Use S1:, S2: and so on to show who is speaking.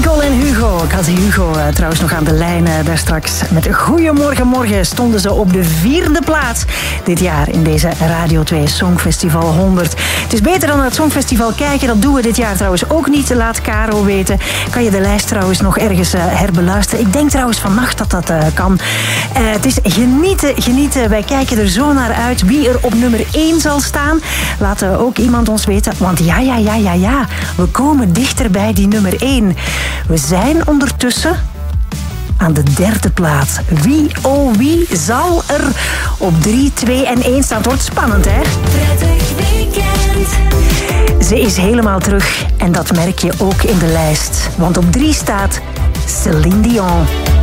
S1: Nicole en Hugo. Ik had Hugo trouwens nog aan de lijn daar straks. Met Goeiemorgen Morgen stonden ze op de 4e plaats dit jaar in deze Radio 2 Songfestival 100. Het is beter dan naar het Songfestival kijken. Dat doen we dit jaar trouwens ook niet. Laat Caro weten. Kan je de lijst trouwens nog ergens herbeluisteren. Ik denk trouwens vannacht dat dat kan. Het is genieten. Wij kijken er zo naar uit wie er op nummer 1 zal staan. Laat ook iemand ons weten. Want ja. We komen dichter bij die nummer 1. We zijn ondertussen aan de 3e plaats. Wie zal er op 3, 2 en 1 staan? Het wordt spannend, hè?
S2: Prettig weekend.
S1: Ze is helemaal terug en dat merk je ook in de lijst. Want op 3 staat Céline Dion.